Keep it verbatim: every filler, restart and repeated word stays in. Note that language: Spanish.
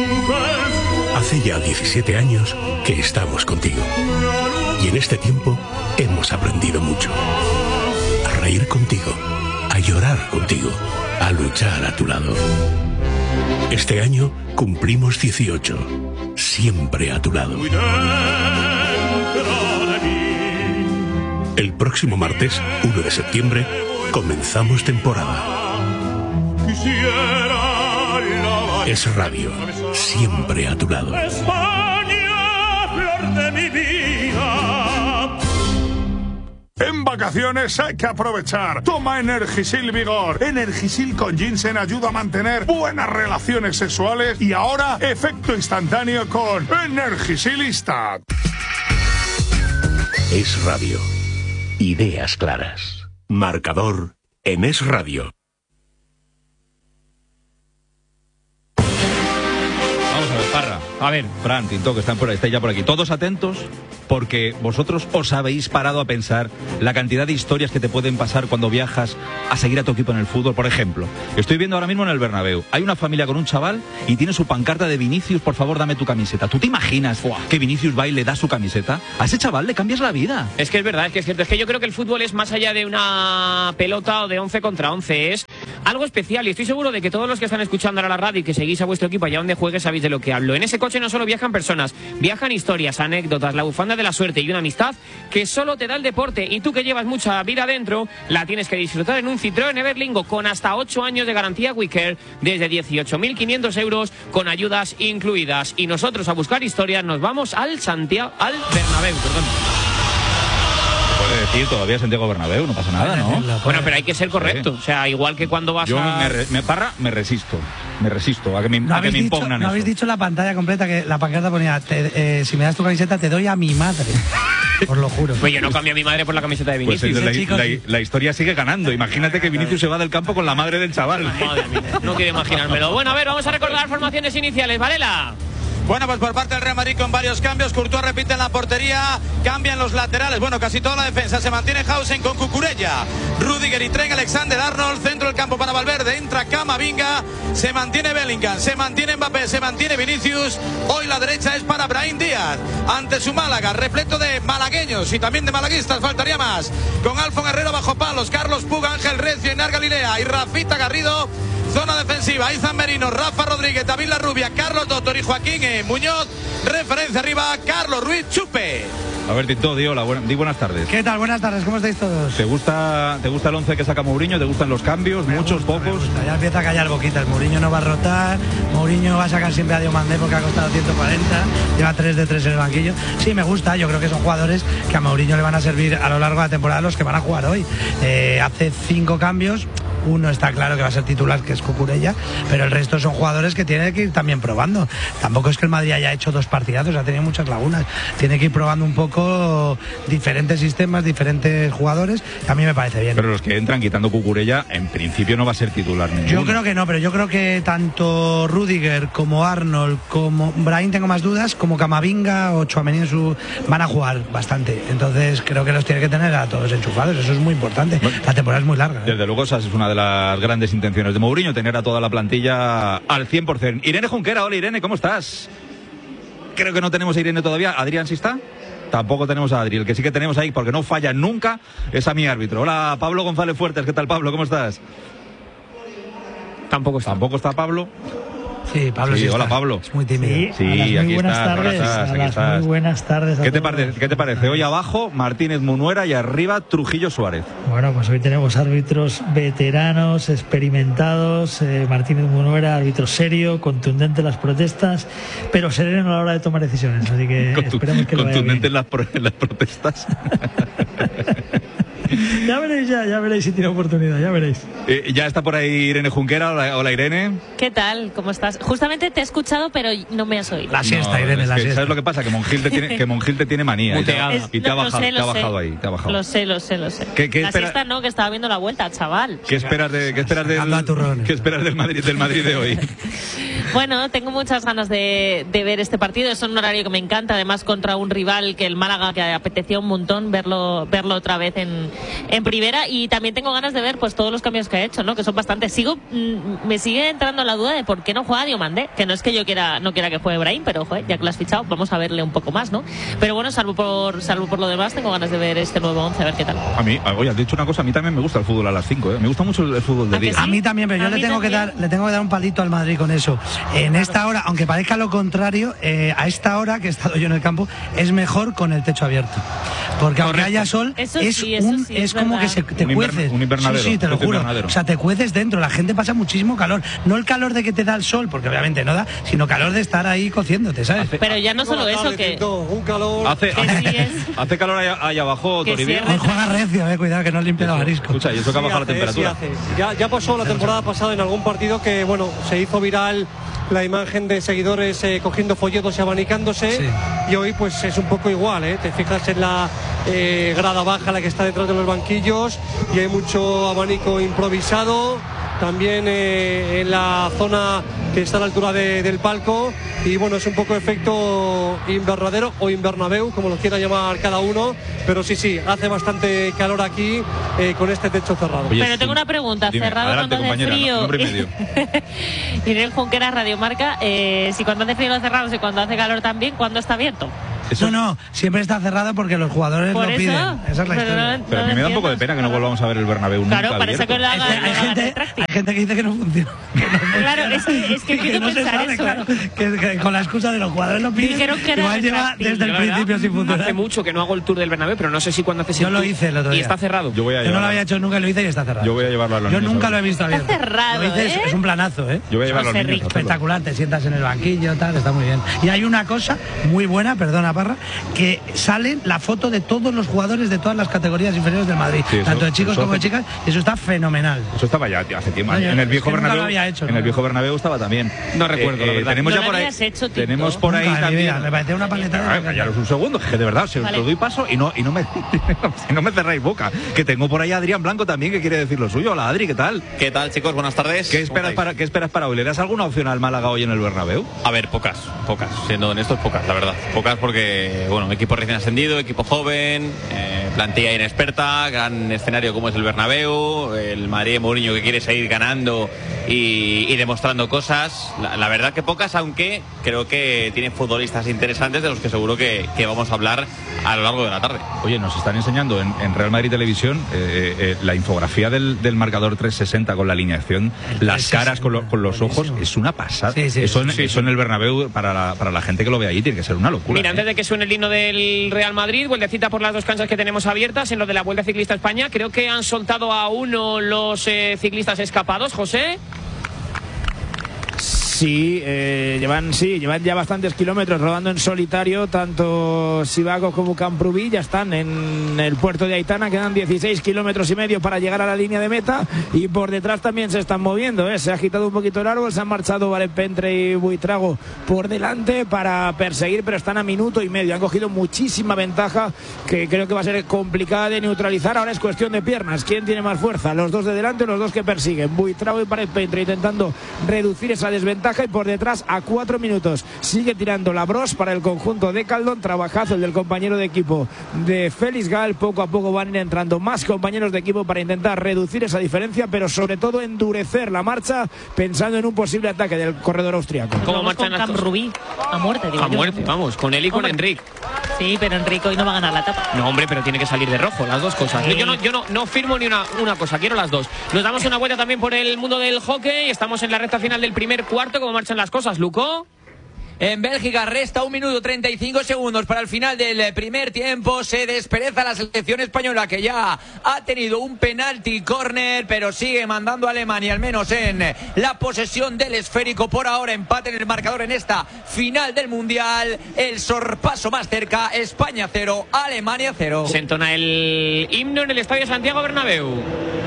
Hace ya diecisiete años que estamos contigo. Y en este tiempo hemos aprendido mucho. A reír contigo, a llorar contigo, a luchar a tu lado. Este año cumplimos dieciocho. Siempre a tu lado. El próximo martes, uno de septiembre, comenzamos temporada. Es Radio, siempre a tu lado. España, flor de mi vida. En vacaciones hay que aprovechar. Toma Energisil Vigor. Energisil con ginseng ayuda a mantener buenas relaciones sexuales y ahora efecto instantáneo con Energisil Instant. Es Radio. Ideas claras. Marcador en Es Radio. Vamos a ver, Parra. A ver, Fran, Tinto, que están por ahí, estáis ya por aquí. Todos atentos, porque vosotros os habéis parado a pensar la cantidad de historias que te pueden pasar cuando viajas a seguir a tu equipo en el fútbol. Por ejemplo, estoy viendo ahora mismo en el Bernabéu, hay una familia con un chaval y tiene su pancarta de Vinicius, por favor, dame tu camiseta. ¿Tú te imaginas Buah. que Vinicius va y le da su camiseta? A ese chaval le cambias la vida. Es que es verdad, es que es cierto. Es que yo creo que el fútbol es más allá de una pelota o de once contra once. Es algo especial y estoy seguro de que todos los que están escuchando ahora la radio y que seguís a vuestro equipo allá donde juegue sabéis de lo que hablo. En ese coche no solo viajan personas, viajan historias, anécdotas, la bufanda de la suerte y una amistad que solo te da el deporte, y tú que llevas mucha vida adentro la tienes que disfrutar en un Citroën Everlingo con hasta ocho años de garantía WeCare desde dieciocho mil quinientos euros con ayudas incluidas. Y nosotros a buscar historias nos vamos al Santiago, al Bernabéu, perdón. Puede decir todavía Santiago Bernabéu, no pasa nada, ¿no? Bueno, pero hay que ser correcto. O sea, igual que cuando vas Yo a... me, re, me Parra, me resisto. Me resisto a que me, no a que me dicho, impugnan no eso. habéis dicho la pantalla completa, que la pancarta ponía, te, eh, si me das tu camiseta te doy a mi madre. Os lo juro. Pues yo no cambio a mi madre por la camiseta de Vinicius. Pues la, chicos, la, sí. la historia sigue ganando. Imagínate que Vinicius se va del campo con la madre del chaval. Madre mía, no quiero imaginármelo. Bueno, a ver, vamos a recordar las formaciones iniciales. Varela. Bueno, pues por parte del Real Madrid con varios cambios. Courtois repite en la portería, cambian los laterales. Bueno, casi toda la defensa. Se mantiene Hausen con Cucurella, Rüdiger y Trent Alexander-Arnold. Centro del campo para Valverde, entra Camavinga. Se mantiene Bellingham, se mantiene Mbappé, se mantiene Vinicius. Hoy la derecha es para Brahim Díaz, ante su Málaga, repleto de malagueños y también de malaguistas, faltaría más. Con Alfon Herrera bajo palos, Carlos Puga, Ángel Recio, Inar Galilea y Rafita Garrido. Zona defensiva, Izan Merino, Rafa Rodríguez, David Larrubia, Carlos Doctor y Joaquín eh, Muñoz. Referencia arriba, Carlos Ruiz Chupe. A ver, Tito, di hola, buen, di buenas tardes. ¿Qué tal? Buenas tardes, ¿cómo estáis todos? ¿Te gusta, te gusta el once que saca Mourinho? ¿Te gustan los cambios? Me ¿Muchos, gusta, pocos? me gusta. Ya empieza a callar boquitas. Mourinho no va a rotar, Mourinho va a sacar siempre a Diomandé porque ha costado ciento cuarenta, lleva tres de tres en el banquillo. Sí, me gusta, yo creo que son jugadores que a Mourinho le van a servir a lo largo de la temporada los que van a jugar hoy. Eh, hace cinco cambios. Uno está claro que va a ser titular, que es Cucurella, pero el resto son jugadores que tiene que ir también probando. Tampoco es que el Madrid haya hecho dos partidazos, ha tenido muchas lagunas. Tiene que ir probando un poco diferentes sistemas, diferentes jugadores, que a mí me parece bien. Pero los que entran quitando Cucurella, en principio no va a ser titular ninguno. Yo creo que no, pero yo creo que tanto Rüdiger como Arnold, como Brahim tengo más dudas, como Camavinga o Tchouaméni en su... van a jugar bastante. Entonces creo que los tiene que tener a todos enchufados, eso es muy importante. Bueno, la temporada es muy larga, ¿eh? Desde luego esa es una de las grandes intenciones de Mourinho, tener a toda la plantilla al cien por ciento. Irene Junquera, hola Irene, ¿cómo estás? Creo que no tenemos a Irene todavía. ¿Adrián sí está? Tampoco tenemos a Adri. El que sí que tenemos ahí, porque no falla nunca, es a mi árbitro. Hola, Pablo González Fuertes, ¿qué tal, Pablo? ¿Cómo estás? Tampoco está. ¿Tampoco está Pablo? Sí, Pablo sí, sí hola está. Pablo. Es muy tímido. Sí, sí, a las muy aquí buenas estás, tardes, estás, a aquí las estás. muy buenas tardes. A ¿Qué te, todos. parece, ¿Qué te parece? Hoy abajo Martínez Munuera y arriba Trujillo Suárez. Bueno, pues hoy tenemos árbitros veteranos, experimentados. Eh, Martínez Munuera, árbitro serio, contundente en las protestas, pero sereno a la hora de tomar decisiones. Así que Contu esperemos que lo vaya contundente en bien. las, pro en las protestas. Ya veréis, ya, ya veréis si tiene oportunidad, ya veréis. Eh, ya está por ahí Irene Junquera. Hola, hola Irene. ¿Qué tal? ¿Cómo estás? Justamente te he escuchado, pero no me has oído. La siesta, No, Irene, es la que, siesta. ¿sabes lo que pasa? Que Monjil te tiene, que Monjil te tiene manía. Y te, Muteada. y te ha No, lo bajado, sé, lo te ha sé. bajado ahí. Te ha bajado. Lo sé, lo sé, lo sé. ¿Qué- qué la espera- siesta no, que estaba viendo la vuelta, chaval. ¿Qué esperas, de, qué esperas, del, Sacando a turrones. ¿qué esperas del Madrid, del Madrid de hoy? Bueno, tengo muchas ganas de, de ver este partido. Es un horario que me encanta, además contra un rival que el Málaga, que apetecía un montón verlo verlo otra vez en, en primera. Y también tengo ganas de ver pues todos los cambios que ha hecho, ¿no? Que son bastantes. Sigo, mm, me sigue entrando la duda de por qué no juega Diomandé, que no es que yo quiera no quiera que juegue Brahim, pero joder, ya que lo has fichado, vamos a verle un poco más, ¿no? Pero bueno, salvo por salvo por lo demás, tengo ganas de ver este nuevo once, a ver qué tal. A mí, oye, has dicho una cosa, a mí también me gusta el fútbol a las cinco, ¿eh? Me gusta mucho el, el fútbol de día. Sí? A mí también, pero yo le tengo, que dar, le tengo que dar un palito al Madrid con eso. En esta hora, aunque parezca lo contrario, eh, a esta hora que he estado yo en el campo, es mejor con el techo abierto. Porque aunque haya sol, eso es, sí, eso un, sí, es, es como verdad. que se, te un cueces. Un invernadero. Sí, sí, te lo juro. Invernadero. O sea, te cueces dentro. La gente pasa muchísimo calor. No el calor de que te da el sol, porque obviamente no da, sino calor de estar ahí cociéndote, ¿sabes? Pero ya no solo eso, que... Un calor... Hace, Que hace, sí es. hace calor allá, allá abajo, Que Toribio. cierre. Hoy juega recio, eh, cuidado que no limpie los mariscos. Escucha, y eso que ha Sí bajado la hace, temperatura. sí hace. Ya, ya pasó la temporada pasada en algún partido que, bueno, se hizo viral la imagen de seguidores eh, cogiendo folletos y abanicándose, Sí. y hoy pues es un poco igual, ¿eh? Te fijas en la eh, grada baja, la que está detrás de los banquillos, y hay mucho abanico improvisado, también eh, en la zona que está a la altura de, del palco, y bueno, es un poco efecto invernadero o invernabeu, como lo quiera llamar cada uno, pero sí, sí, hace bastante calor aquí eh, con este techo cerrado. Oye, Pero tengo una pregunta, dime, cerrado adelante, cuando hace compañera, frío. no- nombre y medio. Irene Junqueras, Radio Marca, eh, si cuando hace frío lo cerramos y cuando hace calor también, ¿cuándo está abierto? Eso- No, no, siempre está cerrado porque los jugadores Por lo eso, piden. Esa es la pero historia. no- Pero a mí me da un poco de entiendo. pena que no volvamos a ver el Bernabéu nunca Claro, parece abierto. que lo haga, Hay, lo haga gente, Retracti. hay gente que dice que no funciona. Que no funciona. Claro, es que- es que empiezo a no se pensar sabe, eso. claro. Que, que con la excusa de los jugadores lo piden. Dijeron que era igual lleva Retracti. desde el Yo, la verdad, principio sin funcionar. Hace mucho que no hago el tour del Bernabéu, pero no sé si cuando haces Yo el lo tour hice el otro y día. está cerrado. Yo voy a Yo no lo llevarlo. había hecho nunca y lo hice y está cerrado. Yo voy a llevarlo a los Yo niños nunca a lo he ver. visto abierto. Está cerrado, Lo hice, es- ¿eh? es un planazo, ¿eh? Yo voy a llevarlo a los José niños a hacerlo. Espectacular, te sientas en el banquillo, tal, está muy bien. Y hay una cosa muy buena, perdona Parra, que sale la foto de todos los jugadores de todas las categorías inferiores del Madrid, Sí, eso- tanto de chicos eso como de hace- chicas, y eso está fenomenal. Eso estaba ya hace tiempo. Oye, en el viejo es que nunca Bernabéu, lo había hecho, en ¿no? el viejo Bernabéu estaba también. No recuerdo, la verdad. Tenemos ¿No ya lo por ahí. habías hecho, Tito? Tenemos por ahí Nunca en mi también. vida, me parecía una paletada. Ah, callaros un segundo, que de verdad, se Vale. lo doy paso y no, y no me no me cerráis boca. Que tengo por ahí a Adrián Blanco también que quiere decir lo suyo. Hola Adri, ¿qué tal? ¿Qué tal, chicos? Buenas tardes. ¿Qué ¿Cómo esperas estáis? para qué esperas para hoy? ¿Le das alguna opción al Málaga hoy en el Bernabéu? A ver, pocas, pocas. Siendo honestos, pocas, la verdad. Pocas porque, bueno, equipo recién ascendido, equipo joven, eh, plantilla inexperta, gran escenario como es el Bernabéu, el Madrid de Mourinho que quiere seguir ganando y, y demostrando cosas. La, la verdad que pocas, aunque creo que tiene futbolistas interesantes de los que seguro que, que vamos a hablar a lo largo de la tarde. Oye, nos están enseñando en, en Real Madrid Televisión eh, eh, la infografía del, del marcador trescientos sesenta con la alineación, las caras con, lo- con los ojos, es una pasada. Sí, sí, eso, en, sí, eso en el Bernabéu, para la, para la gente que lo ve ahí, tiene que ser una locura. Mira, ¿eh? antes de que suene el himno del Real Madrid, vueltecita por las dos canchas que tenemos abiertas en lo de la Vuelta Ciclista España. Creo que han soltado a uno los eh, ciclistas escapados, José. Sí, eh, llevan sí, llevan ya bastantes kilómetros rodando en solitario, tanto Sivago como Camprubí ya están en el puerto de Aitana, quedan dieciséis kilómetros y medio para llegar a la línea de meta y por detrás también se están moviendo, ¿eh? Se ha agitado un poquito el árbol, se han marchado Varepentre y Buitrago por delante para perseguir, pero están a minuto y medio, han cogido muchísima ventaja que creo que va a ser complicada de neutralizar. Ahora es cuestión de piernas, ¿quién tiene más fuerza? Los dos de delante o los dos que persiguen, Buitrago y Varepentre intentando reducir esa desventaja, y por detrás a cuatro minutos sigue tirando Labros para el conjunto de Caldón. Trabajazo el del compañero de equipo de Félix Gal. Poco a poco van entrando más compañeros de equipo para intentar reducir esa diferencia, pero sobre todo endurecer la marcha pensando en un posible ataque del corredor austriaco. ¿Cómo Vamos marchan con las cosas? Camprubí a muerte, digo A yo. muerte, vamos, con él y con Hombre. Enric. Sí, pero Enrico hoy no va a ganar la etapa. No, hombre, pero tiene que salir de rojo, las dos cosas. Sí. Yo no, yo no, no firmo ni una, una cosa, quiero las dos. Nos damos una vuelta también por el mundo del hockey. Estamos en la recta final del primer cuarto. ¿Cómo marchan las cosas, Luco? En Bélgica resta un minuto treinta y cinco segundos para el final del primer tiempo. Se despereza la selección española, que ya ha tenido un penalti córner, pero sigue mandando a Alemania al menos en la posesión del esférico. Por ahora empate en el marcador en esta final del Mundial. El sorpaso más cerca: España cero, Alemania cero. Se entona el himno en el Estadio Santiago Bernabéu.